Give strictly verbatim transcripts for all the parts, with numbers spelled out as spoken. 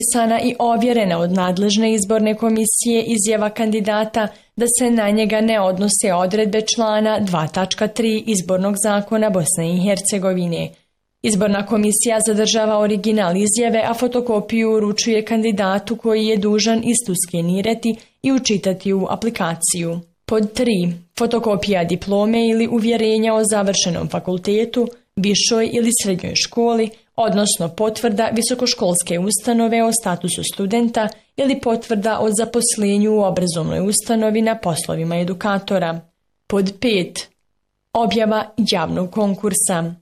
Sana i ovjerena od nadležne izborne komisije izjava kandidata da se na njega ne odnose odredbe člana dva tačka tri Izbornog zakona Bosne i Hercegovine. Izborna komisija zadržava original izjave, a fotokopiju uručuje kandidatu koji je dužan istu skenirati i učitati u aplikaciju. Pod tri. Fotokopija diplome ili uvjerenja o završenom fakultetu, višoj ili srednjoj školi, odnosno potvrda visokoškolske ustanove o statusu studenta ili potvrda o zaposlenju u obrazovnoj ustanovi na poslovima edukatora. Pod pet. Objava javnog konkursa.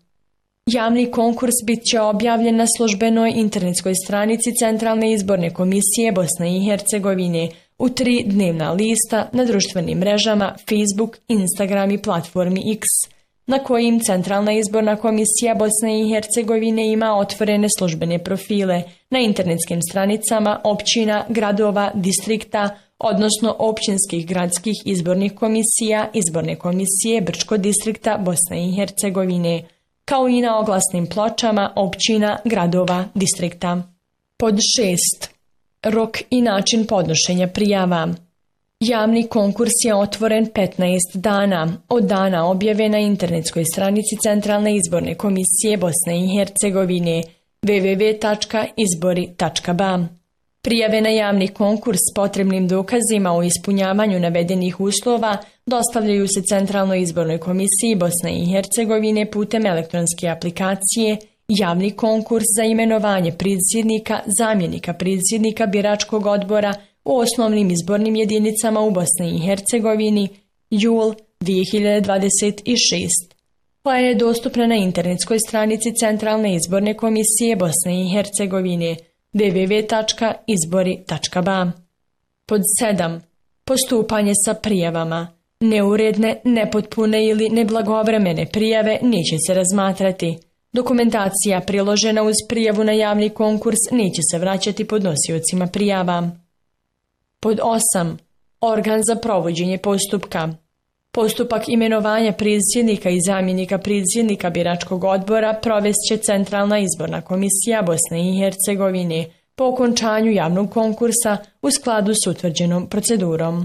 Javni konkurs bit će objavljen na službenoj internetskoj stranici Centralne izborne komisije Bosne i Hercegovine u tri dnevna lista na društvenim mrežama Facebook, Instagram i platformi X, na kojim Centralna izborna komisija Bosne i Hercegovine ima otvorene službene profile na internetskim stranicama općina, gradova, distrikta, odnosno općinskih gradskih izbornih komisija, izborne komisije Brčko distrikta Bosne i Hercegovine, kao i na oglasnim pločama općina, gradova, distrikta. Pod šest. Rok i način podnošenja prijava. Javni konkurs je otvoren petnaest dana od dana objave na internetskoj stranici Centralne izborne komisije Bosne i Hercegovine w w w tačka izbori tačka b a. Prijave na javni konkurs s potrebnim dokazima o ispunjavanju navedenih uslova dostavljaju se Centralnoj izbornoj komisiji Bosne i Hercegovine putem elektronske aplikacije Javni konkurs za imenovanje predsjednika, zamjenika predsjednika biračkog odbora u osnovnim izbornim jedinicama u Bosni i Hercegovini jul dvije hiljade dvadeset šeste. koja je dostupna na internetskoj stranici Centralne izborne komisije Bosne i Hercegovine w w w tačka izbori tačka b a. Pod sedam. Postupanje sa prijavama. Neuredne, nepotpune ili neblagovremene prijave neće se razmatrati. Dokumentacija priložena uz prijavu na javni konkurs neće se vraćati podnosiocima prijava. Pod osam. Organ za provođenje postupka. Postupak imenovanja predsjednika i zamjenika predsjednika biračkog odbora provest će Centralna izborna komisija Bosne i Hercegovine po okončanju javnog konkursa u skladu s utvrđenom procedurom.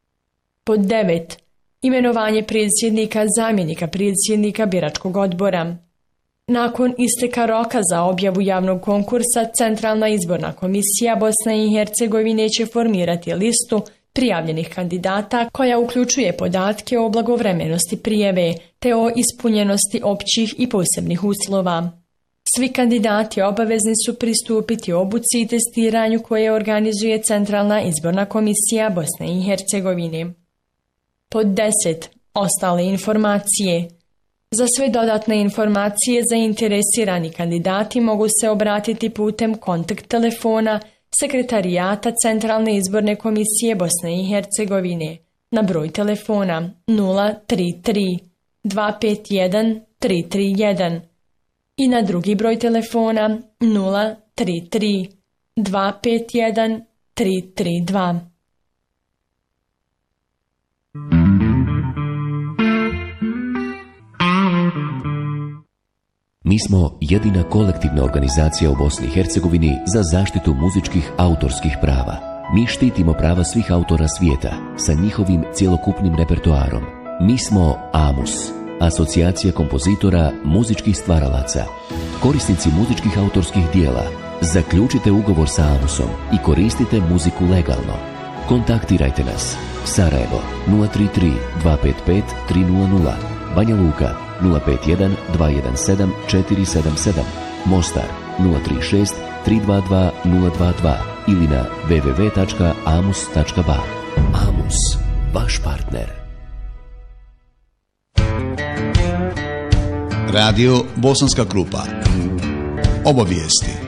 Pod devet. Imenovanje predsjednika, zamjenika predsjednika biračkog odbora. Nakon isteka roka za objavu javnog konkursa, Centralna izborna komisija Bosne i Hercegovine će formirati listu prijavljenih kandidata koja uključuje podatke o blagovremenosti prijave te o ispunjenosti općih i posebnih uslova. Svi kandidati obavezni su pristupiti obuci i testiranju koje organizuje Centralna izborna komisija Bosne i Hercegovine. Pod deset. Ostale informacije. Za sve dodatne informacije zainteresirani kandidati mogu se obratiti putem kontakt telefona Sekretarijata Centralne izborne komisije Bosne i Hercegovine na broj telefona nula tri tri dva pet jedan tri tri jedan i na drugi broj telefona nula tri tri dva pet jedan tri tri dva. Mi smo jedina kolektivna organizacija u Bosni i Hercegovini za zaštitu muzičkih autorskih prava. Mi štitimo prava svih autora svijeta sa njihovim cjelokupnim repertoarom. Mi smo AMUS, Asocijacija kompozitora muzičkih stvaralaca. Korisnici muzičkih autorskih dijela, zaključite ugovor sa AMUSom i koristite muziku legalno. Kontaktirajte nas. Sarajevo nula tri tri dva pet pet tri nula nula, Banja Luka nula pet jedan dva jedan sedam četiri sedam sedam, Mostar nula tri šest tri dva dva nula dva dva ili na w w w tačka amus tačka b a. AMUS, vaš partner. Radio Bosanska Krupa. Obavijesti.